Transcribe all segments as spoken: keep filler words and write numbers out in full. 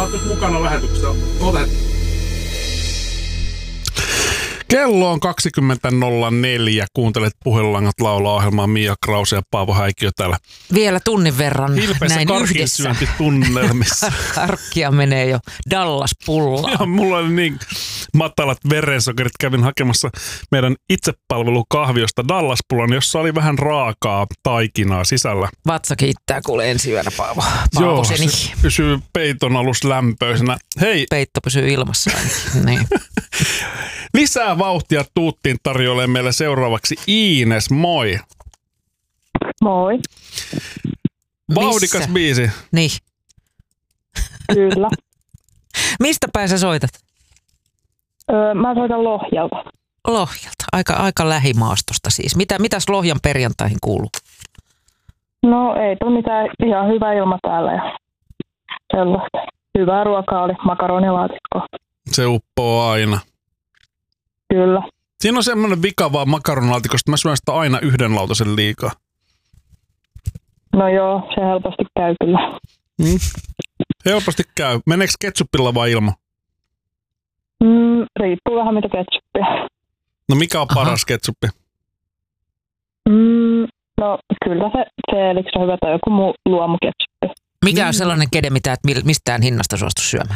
sä oot nyt mukana lähetyksessä. Oot hetki. Kello on kaksikymmentä nolla neljä. Kuuntelet Puhelulangat laulaa ohjelmaa. Mia Krause ja Paavo Häikiö täällä. Vielä tunnin verran Hilpeässä näin yhdessä. karkinsyöntitunnelmissa. Karkkia menee jo Dallas-pullaan. Ja mulla oli niin matalat verensokerit. Kävin hakemassa meidän itsepalvelukahviosta Dallas-pullan, jossa oli vähän raakaa taikinaa sisällä. Vatsa kiittää kuule ensi yönä, Paavo. Joo, Paavoseni. se pysyy peiton alus lämpöisenä. Hei, Peitto pysyy ilmassa ainakin. Niin. lisää vauhtia tuuttiin tarjoilee meille seuraavaksi Iines. Moi. Moi. Vauhdikas Missä? biisi. Niin. Kyllä. Mistä päin sä soitat? Öö, mä soitan Lohjalta. Lohjalta. Aika, aika lähimaastosta siis. Mitä, mitäs Lohjan perjantaihin kuuluu? No ei tule mitään, ihan hyvä ilma täällä ja sellaista. Hyvää ruokaa oli, makaronilaatikko. Se uppoo aina. Kyllä. Siinä on semmoinen vika vaan makaronlaatikosta. Mä syön sitä aina yhden lautasen liikaa. No joo, se helposti käy kyllä. Mm. Helposti käy. Meneekö ketsuppilla vai ilman? Mm, riippuu vähän mitä ketsuppia. No mikä on Aha. paras ketsuppi? Mm, no kyllä se Felix on hyvä tai joku muu luomuketsuppi. Mikä on sellainen kede, mitä et mil- mistään hinnasta suostu syömään?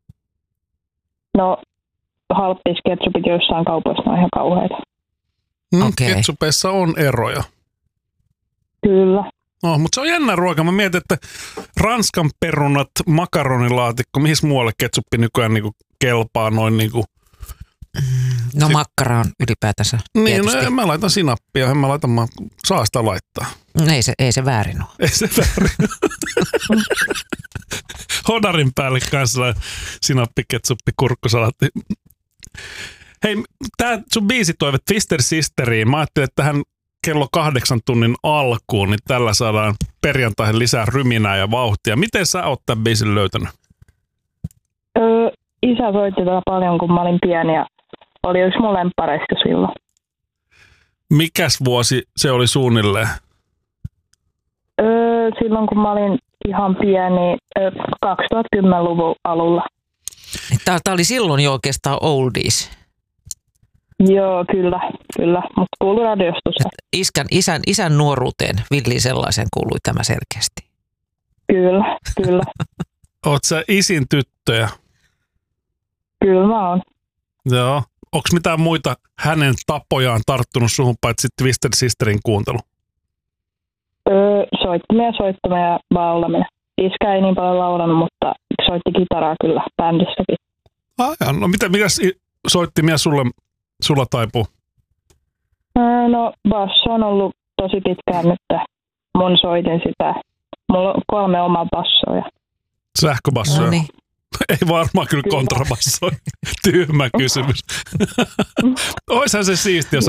No halppisketsupit joissain kaupoissa on ihan kauheita. Mm, Okei. Ketsupeissa on eroja. Kyllä. No, mutta se on jännä ruoka. Mä mietin, että Ranskan perunat, makaronilaatikko, mihin muualle ketsuppi nykyään niinku kelpaa noin niinku. No Si- makkara on ylipäätänsä Niin, tietysti. no, mä laitan sinappia, en mä laitan, mä saa sitä laittaa. Ei se, ei se väärin ole. Ei se väärin. Hodarin päälle kanssa sinappi, ketsuppi, kurkkusalaatti. Hei, tää sun biisitoive Twister Sisteriin, mä ajattelin, että tähän kello kahdeksan tunnin alkuun, niin tällä saadaan perjantaihin lisää ryminää ja vauhtia. Miten sä oot tämän biisin löytänyt? Öö, isä soitti tätä paljon, kun mä olin pieni ja oli yksi mun lemppareista silloin. Mikäs vuosi se oli suunnilleen? Öö, silloin kun mä olin ihan pieni, öö, kaksituhattakymmenluvun alulla. Tämä oli silloin jo oikeastaan oldies. Joo, kyllä, kyllä, mutta kuului radiosta se. Iskän, isän, isän nuoruuteen, villiin sellaisen kuului tämä selkeästi. Kyllä, kyllä, Oot sä isin tyttöjä? kyllä mä oon. Joo. Onko mitään muita hänen tapojaan tarttunut suhun paitsi Twisted Sisterin kuuntelu? Öö, soittimia, soittamia ja laulaminen. Iskä ei niin paljon laulanut, mutta soitti kitaraa kyllä bändissäkin. Ai, no mitä, mitäs i- soittimia sulle, sulla taipuu? Öö, no basso on ollut tosi pitkään nyt. Mun soitin sitä. Mulla on kolme omaa bassoa. Sähköbassoja? No niin. Ei varmaan kyllä Kyllä. kontrabassoja. Tyhmä kysymys. Oishan se siistiä, jos